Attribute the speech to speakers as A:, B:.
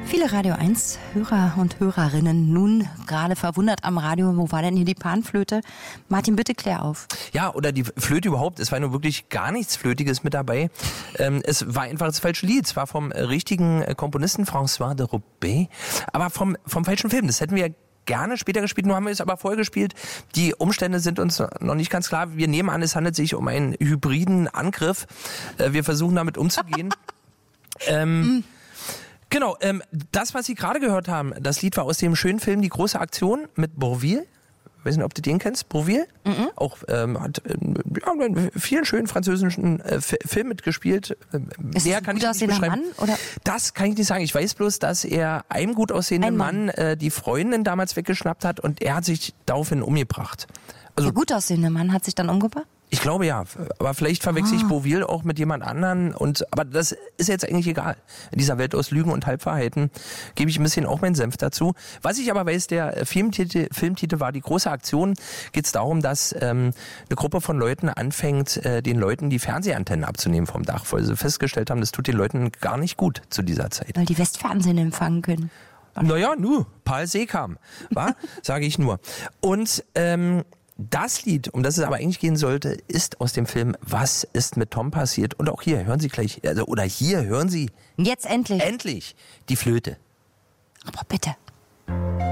A: Viele Radio 1 Hörer und Hörerinnen nun gerade verwundert am Radio, wo war denn hier die Panflöte? Martin, bitte klär auf.
B: Ja, oder die Flöte überhaupt. Es war nur wirklich gar nichts Flötiges mit dabei. Es war einfach das falsche Lied. Es war vom richtigen Komponisten François de Roubaix, aber vom falschen Film. Das hätten wir gerne später gespielt, nur haben wir es aber vorher gespielt. Die Umstände sind uns noch nicht ganz klar. Wir nehmen an, es handelt sich um einen hybriden Angriff. Wir versuchen damit umzugehen. Genau, das, was Sie gerade gehört haben, das Lied war aus dem schönen Film Die große Aktion mit Bourvil. Ich weiß nicht, ob du den kennst, Bourvil. Auch hat in vielen schönen französischen Filmen mitgespielt.
A: Ist
B: Wer
A: das
B: kann
A: ein gut
B: ich nicht
A: aussehender
B: beschreiben?
A: Mann? Oder?
B: Das kann ich nicht sagen. Ich weiß bloß, dass er einem gut aussehenden Mann die Freundin damals weggeschnappt hat und er hat sich daraufhin umgebracht. Also,
A: Der gut aussehende Mann hat sich dann umgebracht?
B: ich glaube ja, aber vielleicht verwechsel ich Bourvil auch mit jemand anderen. Aber das ist jetzt eigentlich egal. In dieser Welt aus Lügen und Halbwahrheiten gebe ich ein bisschen auch meinen Senf dazu. Was ich aber weiß, der Filmtitel war Die große Aktion. Geht es darum, dass eine Gruppe von Leuten anfängt, den Leuten die Fernsehantennen abzunehmen vom Dach, weil sie festgestellt haben, das tut den Leuten gar nicht gut zu dieser Zeit.
A: Weil die Westfernsehen empfangen können.
B: Naja, Paul Seekam, sage ich nur. Und das Lied, um das es aber eigentlich gehen sollte, ist aus dem Film Was ist mit Tom passiert? Und auch hier hören Sie gleich, hier hören Sie
A: Jetzt endlich.
B: endlich die Flöte.
A: Aber bitte.